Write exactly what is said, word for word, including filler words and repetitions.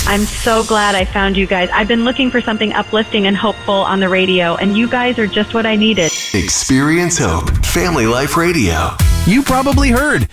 I'm so glad I found you guys. I've been looking for something uplifting and hopeful on the radio, and you guys are just what I needed. Experience Hope, Family Life Radio. You probably heard